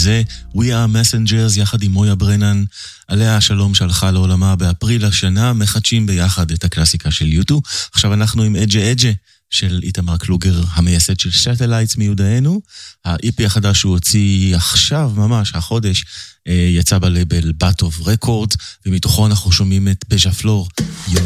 זה We Are Messengers יחד עם מויה ברנן, עליה השלום שהלכה לעולמה באפריל השנה, מחדשים ביחד את הקלאסיקה של יוטו. עכשיו אנחנו עם אג'ה אג'ה של איתמר קלוגר, המייסד של סטלייטס מיודענו. ה-EP החדש שהוא הוציא עכשיו, ממש החודש, יצא בלייבל Bat of Records, ומתוכו אנחנו שומעים את בז'ה פלור.